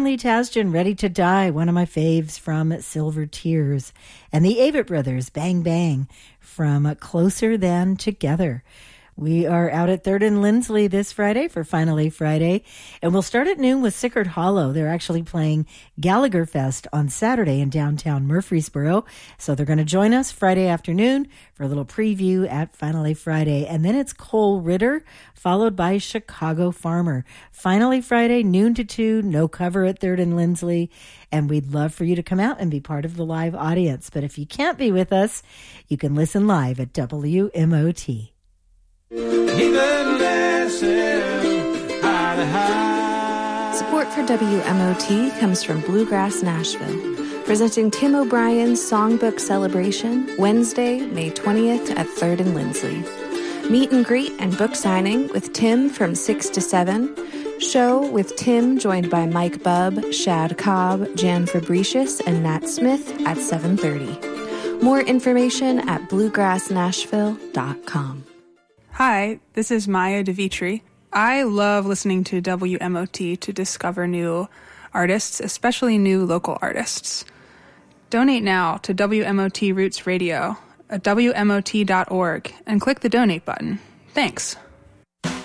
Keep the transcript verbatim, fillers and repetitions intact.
Lee Tasjan, Ready to Die, one of my faves from Silver Tears. And the Avett Brothers, Bang Bang, from Closer Than Together. We are out at third and Lindsley this Friday for Finally Friday, and we'll start at noon with Sickert Hollow. They're actually playing Gallagher Fest on Saturday in downtown Murfreesboro, so they're going to join us Friday afternoon for a little preview at Finally Friday, and then it's Cole Ritter, followed by Chicago Farmer. Finally Friday, noon to two, no cover at third and Lindsley, and we'd love for you to come out and be part of the live audience. But if you can't be with us, you can listen live at W M O T. Support for W M O T comes from Bluegrass Nashville, presenting Tim O'Brien's Songbook Celebration Wednesday, May twentieth at third and Lindsley. Meet and greet and book signing with Tim from six to seven. Show with Tim joined by Mike Bubb, Shad Cobb, Jan Fabricius, and Nat Smith at seven thirty. More information at bluegrass nashville dot com. Hi, this is Maya DeVitri. I love listening to W M O T to discover new artists, especially new local artists. Donate now to W M O T Roots Radio at W M O T dot org and click the donate button. Thanks.